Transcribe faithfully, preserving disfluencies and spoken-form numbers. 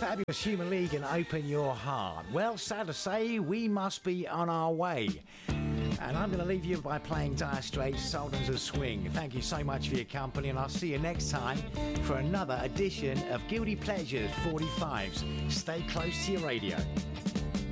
fabulous Human League and Open Your Heart. Well, sad to say, we must be on our way. And I'm going to leave you by playing Dire Straits' Sultans of Swing. Thank you so much for your company, and I'll see you next time for another edition of Guilty Pleasures forty-fives. Stay close to your radio.